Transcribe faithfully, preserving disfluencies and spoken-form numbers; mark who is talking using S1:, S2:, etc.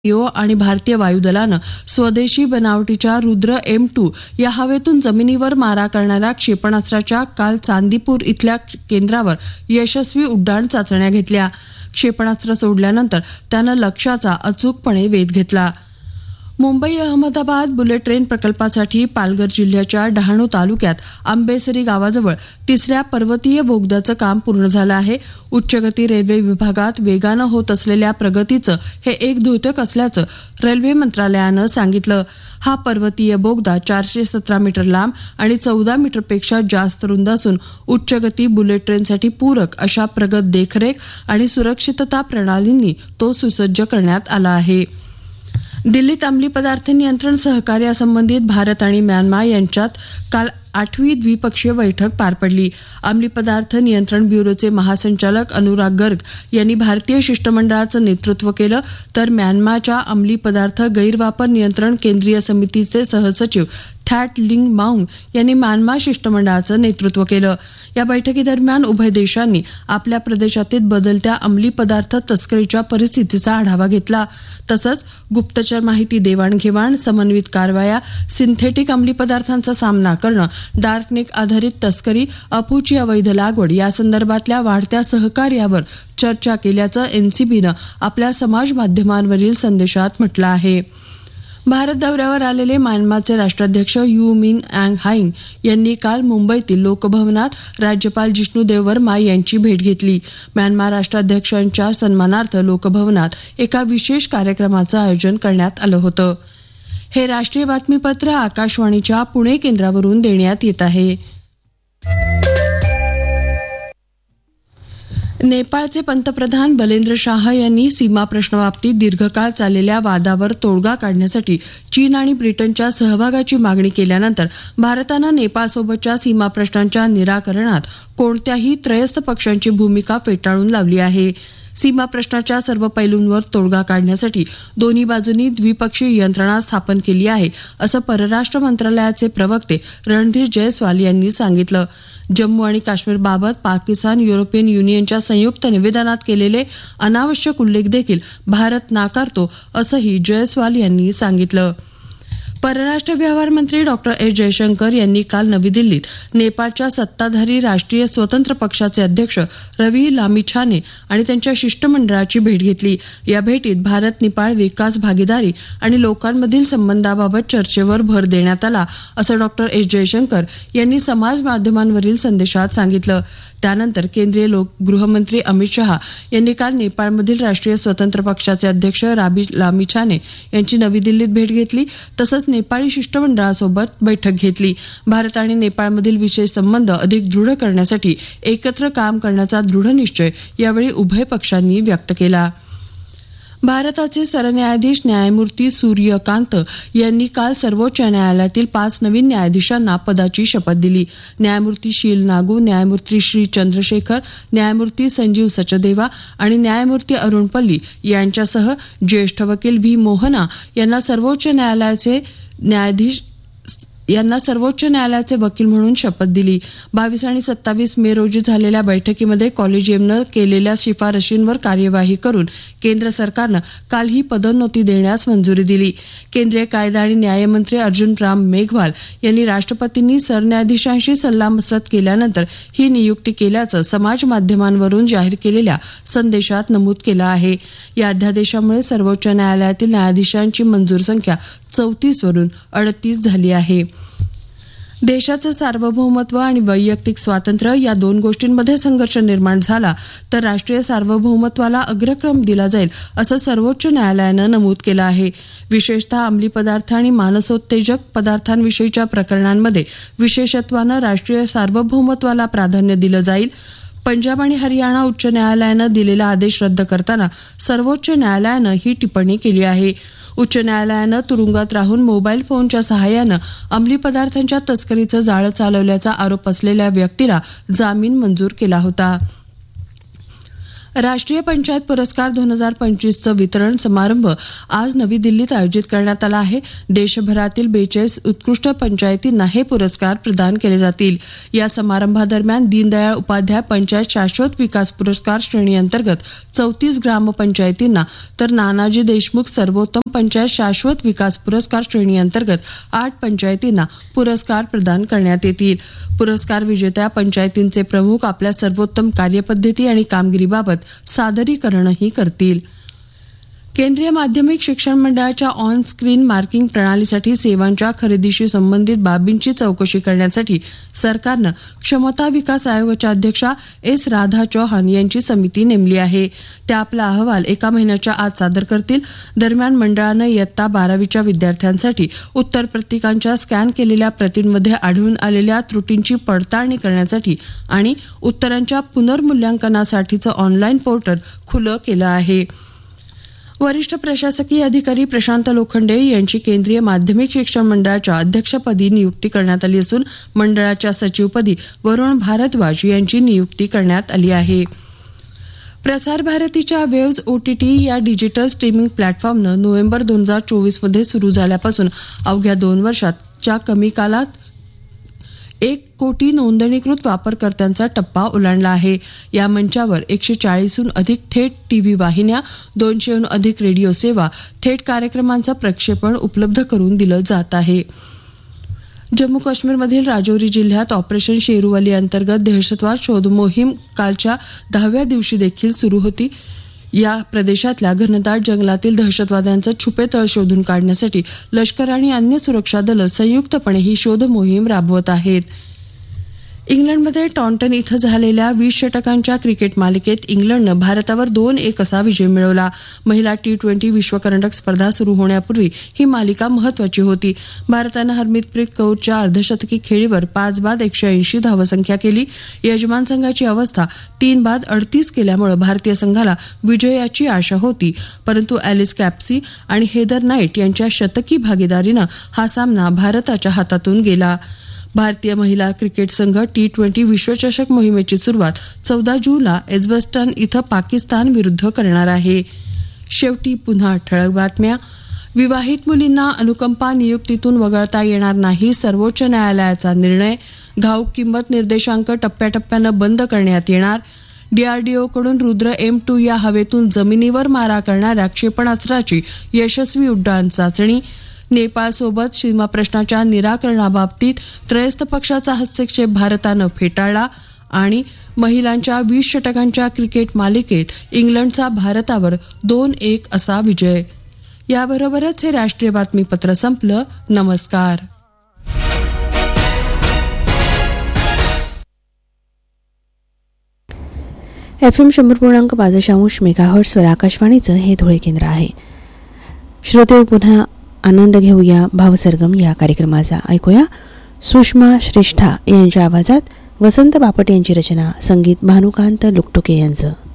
S1: आणि भारतीय वायुदलानं स्वदेशी बनावटीच्या रुद्र एम टू या हवेतून जमिनीवर मारा करणाऱ्या क्षेपणास्त्राच्या काल चांदीपूर इथल्या केंद्रावर यशस्वी उड्डाण चाचण्या घेतल्या. क्षेपणास्त्र सोडल्यानंतर त्यानं लक्ष्याचा अचूकपणे वेध घेतला. मुंबई अहमदाबाद बुलेट ट्रेन प्रकल्पासाठी पालघर जिल्ह्याच्या डहाणू तालुक्यात आंबेसरी गावाजवळ तिसऱ्या पर्वतीय बोगद्याचं काम पूर्ण झालं आहे. उच्चगती रेल्वे विभागात वेगानं होत असलेल्या प्रगतीचं हे एक द्योतक असल्याचं रेल्वे मंत्रालयानं सांगितलं. हा पर्वतीय बोगदा चारशे सतरा मीटर लांब आणि चौदा मीटरपेक्षा जास्त रुंद असून उच्चगती बुलेट ट्रेनसाठी पूरक अशा प्रगत देखरेख आणि सुरक्षितता प्रणालींनी तो सुसज्ज करण्यात आला आहे. दिल्लीत अंमली पदार्थ नियंत्रण सहकार्यासंबंधित भारत आणि म्यानमार यांच्यात काल आठवी द्विपक्षीय बैठक पार पडली. अंमली पदार्थ नियंत्रण ब्युरोचे महासंचालक अनुराग गर्ग यांनी भारतीय शिष्टमंडळाचं नेतृत्व केलं, तर म्यानमारच्या अंमली पदार्थ गैरवापर नियंत्रण केंद्रीय समितीचे सहसचिव थॅट लिंग माऊंग यांनी म्यानमार शिष्टमंडळाचं नेतृत्व केलं. या बैठकीदरम्यान उभय देशांनी आपल्या प्रदेशातील बदलत्या अंमली पदार्थ तस्करीच्या परिस्थितीचा आढावा घेतला. तसंच गुप्तचर माहिती देवाणघेवाण, समन्वित कारवाया, सिंथेटिक अंमली पदार्थांचा सामना करणं, डार्कनेट आधारित तस्करी, अफूची अवैध लागवड यासंदर्भातल्या वाढत्या सहकार्यावर चर्चा केल्याचं एनसीबीनं आपल्या समाज माध्यमांवरील संदेशात म्हटलं आहे. भारत दौऱ्यावर आलेले म्यानमारचे राष्ट्राध्यक्ष यू मिन अँग हांग यांनी काल मुंबईतील लोकभवनात राज्यपाल जिष्णू वर्मा यांची भेट घेतली. म्यानमार राष्ट्राध्यक्षांच्या सन्मानार्थ लोकभवनात एका विशेष कार्यक्रमाचं आयोजन करण्यात आलं होतं. हे राष्ट्रीय बातमीपत्र आकाशवाणीच्या पुणे केंद्रावरून देण्यात येत आहे. नेपाळचे पंतप्रधान बलेंद्र शाह यांनी सीमा प्रश्नाबाबतीत दीर्घकाळ चाललेल्या वादावर तोडगा काढण्यासाठी चीन आणि ब्रिटनच्या सहभागाची मागणी केल्यानंतर भारतानं नेपाळसोबतच्या सीमा प्रश्नांच्या निराकरणात कोणत्याही त्रयस्थ पक्षांची भूमिका फेटाळून लावली आहे. सीमा प्रश्नाच्या सर्व पैलूंवर तोडगा काढण्यासाठी दोन्ही बाजूंनी द्विपक्षीय यंत्रणा स्थापन केली आहे, असं परराष्ट्र मंत्रालयाचे प्रवक्ते रणधीर जयस्वाल यांनी सांगितलं. जम्मू आणि काश्मीरबाबत पाकिस्तान युरोपियन युनियनच्या संयुक्त निवेदनात केलेले अनावश्यक उल्लेख देखील भारत नाकारतो, असंही जयस्वाल यांनी सांगितलं. परराष्ट्र व्यवहार मंत्री डॉक्टर एस जयशंकर यांनी काल नवी दिल्लीत नेपाळच्या सत्ताधारी राष्ट्रीय स्वतंत्र पक्षाचे अध्यक्ष रवी लामिछाने आणि त्यांच्या शिष्टमंडळाची भेट घेतली. या भेटीत भारत नेपाळ विकास भागीदारी आणि लोकांमधील संबंधाबाबत चर्चेवर भर देण्यात आला, असं डॉक्टर एस जयशंकर यांनी समाज माध्यमांवरील संदेशात सांगितलं. त्यानंतर केंद्रीय गृहमंत्री अमित शहा यांनी काल नेपाळमधील राष्ट्रीय स्वतंत्र पक्षाचे अध्यक्ष राबी लामिछाने यांची नवी दिल्लीत भेट घेतली. तसंच नेपाळी शिष्टमंडळासोबत बैठक घेतली. भारत आणि नेपाळमधील विशेष संबंध अधिक दृढ करण्यासाठी एकत्र काम करण्याचा दृढ निश्चय यावेळी उभय पक्षांनी व्यक्त केला. भारताचे सरन्यायाधीश न्यायमूर्ती सूर्यकांत यांनी काल सर्वोच्च न्यायालयातील पाच नवीन न्यायाधीशांना पदाची शपथ दिली. न्यायमूर्ती शील नागू, न्यायमूर्ती श्री चंद्रशेखर, न्यायमूर्ती संजीव सचदेवा आणि न्यायमूर्ती अरुण पल्ली यांच्यासह ज्येष्ठ वकील व्ही मोहना यांना सर्वोच्च न्यायालयाचे न्यायाधीश यांना सर्वोच्च न्यायालयाचे वकील म्हणून शपथ दिली. बावीस आणि सत्तावीस मे रोजी झालेल्या बैठकीमध्ये कॉलेजियमनं केलेल्या शिफारशींवर कार्यवाही करून केंद्र सरकारनं काल ही पदोन्नती देण्यास मंजुरी दिली. केंद्रीय कायदा आणि न्यायमंत्री अर्जुन राम मेघवाल यांनी राष्ट्रपतींनी सरन्यायाधीशांशी सल्लामसलत केल्यानंतर ही नियुक्ती केल्याचं समाज माध्यमांवरून जाहीर केलेल्या संदेशात नमूद केलं आहे. या अध्यादेशामुळे सर्वोच्च न्यायालयातील न्यायाधीशांची मंजूर संख्या चौतीस वरून अडतीस झाली आहे. देशाचं सार्वभौमत्व आणि वैयक्तिक स्वातंत्र्य या दोन गोष्टींमध्ये संघर्ष निर्माण झाला तर राष्ट्रीय सार्वभौमत्वाला अग्रक्रम दिला जाईल, असं सर्वोच्च न्यायालयानं नमूद केलं आहे. विशेषतः अंमली पदार्थ आणि मानसोत्तेजक पदार्थांविषयीच्या प्रकरणांमध्ये विशेषत्वानं राष्ट्रीय सार्वभौमत्वाला प्राधान्य दिलं जाईल. पंजाब आणि हरियाणा उच्च न्यायालयानं दिलेला आदेश रद्द करताना सर्वोच्च न्यायालयानं ही टिप्पणी केली आहे. उच्च न्यायालयानं तुरुंगात राहून मोबाईल फोनच्या सहाय्यानं अंमली पदार्थांच्या तस्करीचं जाळं चालवल्याचा आरोप असलेल्या व्यक्तीला जामीन मंजूर केला होता. राष्ट्रीय पंचायत पुरस्कार दोन हजार पंचवीसचं वितरण समारंभ आज नवी दिल्लीत आयोजित करण्यात आला आहे. देशभरातील बेचाळीस उत्कृष्ट पंचायतींना हे पुरस्कार प्रदान केले जातील. या समारंभादरम्यान दीनदयाळ उपाध्याय पंचायत शाश्वत विकास पुरस्कार श्रेणीअंतर्गत चौतीस ग्रामपंचायतींना तर नानाजी देशमुख सर्वोत्तम पंचायत शाश्वत विकास पुरस्कार श्रेणीअंतर्गत आठ पंचायतींना पुरस्कार प्रदान करण्यात येतील. पुरस्कार विजेत्या पंचायतींचे प्रमुख आपल्या सर्वोत्तम कार्यपद्धती आणि कामगिरीबाबत सादरीकरणही करतील. केंद्रीय माध्यमिक शिक्षण मंडळाच्या ऑन स्क्रीन मार्किंग प्रणालीसाठी सेवांच्या खरेदीशी संबंधित बाबींची चौकशी करण्यासाठी सरकारनं क्षमता विकास आयोगाच्या अध्यक्षा एस राधा चौहान यांची समिती नेमली आहे. त्या आपला अहवाल एका महिन्याच्या आत सादर करतील. दरम्यान मंडळानं इयत्ता बारावीच्या विद्यार्थ्यांसाठी उत्तरपत्रिकांच्या स्कॅन केलेल्या प्रतींमध्ये आढळून आलेल्या त्रुटींची पडताळणी करण्यासाठी आणि उत्तरांच्या पुनर्मूल्यांकनासाठीचं ऑनलाईन पोर्टल खुलं केलं आहे. वरिष्ठ प्रशासकीय अधिकारी प्रशांत लोखंडे यांची केंद्रीय माध्यमिक शिक्षण मंडळाच्या अध्यक्षपदी नियुक्ती करण्यात आली असून मंडळाच्या सचिवपदी वरुण भारद्वाज यांची नियुक्ती करण्यात आली आहे. प्रसार भारतीच्या वेव्ज ओटीटी या डिजिटल स्ट्रीमिंग प्लॅटफॉर्मनं नोव्हेंबर दोन हजार चोवीस मध्ये सुरू झाल्यापासून अवघ्या दोन वर्षाच्या कमी काळात एक कोटी नोंदणीकृत वापरकर्त्यांचा टप्पा ओलांडला आहे. या मंचावर एकशे चाळीसहून अधिक थेट टीव्ही वाहिन्या, दोनशेहून अधिक रेडिओ सेवा, थेट कार्यक्रमांचं प्रक्षेपण उपलब्ध करून दिलं जात आहे. जम्मू काश्मीरमधील राजौरी जिल्ह्यात ऑपरेशन शेरूवाली अंतर्गत दहशतवाद शोध मोहीम कालच्या दहाव्या दिवशी देखील सुरू होती. या प्रदेशातल्या घनदाट जंगलातील दहशतवाद्यांचं छुपे तळ शोधून काढण्यासाठी लष्कर आणि अन्य सुरक्षा दलं संयुक्तपणे ही शोध मोहीम राबवत आहेत. इंग्लंडमध्ये टॉन्टन इथं झालेल्या वीस षटकांच्या क्रिकेट मालिकेत इंग्लंडनं भारतावर दोन एक असा विजय मिळवला. महिला टी ट्वेंटी विश्वकरंडक स्पर्धा सुरू होण्यापूर्वी ही मालिका महत्वाची होती. भारतानं हरमीतप्रीत कौरच्या अर्धशतकी खेळीवर पाच बाद एकशे ऐंशी धावसंख्या केली. यजमान संघाची अवस्था तीन बाद अडतीस केल्यामुळे भारतीय संघाला विजयाची आशा होती, परंतु ॲलिस कॅप्सी आणि हेदर नाईट यांच्या शतकी भागीदारीनं हा सामना भारताच्या हातातून गेला. भारतीय महिला क्रिकेट संघ टी ट्वेंटी विश्वचषक मोहिमेची सुरुवात चौदा जूनला एजबस्टन इथं पाकिस्तान विरुद्ध करणार आहे. शेवटी पुन्हा ठळक बातम्या. विवाहित मुलींना अनुकंपा नियुक्तीतून वगळता येणार नाही, सर्वोच्च न्यायालयाचा निर्णय. घाऊक किंमत निर्देशांक टप्प्याटप्प्यानं बंद करण्यात येणार. डीआरडीओकडून रुद्र एम टू या हवेतून जमिनीवर मारा करणाऱ्या क्षेपणास्त्राची यशस्वी उड्डाण चाचणी. नेपाळसोबत सीमा प्रश्नाच्या निराकरणाबाबतीत त्रयस्थ पक्षाचा हस्तक्षेप भारतानं फेटाळला. आणि महिलांच्या वीस षटकांच्या क्रिकेट मालिकेत इंग्लंडचा भारतावर दोन एक असा विजय. याबरोबरच हे राष्ट्रीय बातमीपत्र संपलं. नमस्कार.
S2: एफ एम शंभर पूर्णांक पाच दशांश मेगाहर्ट्झवर आकाशवाणीचं हे धुळे केंद्र आहे. श्रोते, पुन्हा आनंद घेऊया भावसरगम या कार्यक्रमाचा. ऐकूया सुषमा श्रेष्ठा यांच्या आवाजात वसंत बापट यांची रचना, संगीत भानुकांत लुकटुके यांचं.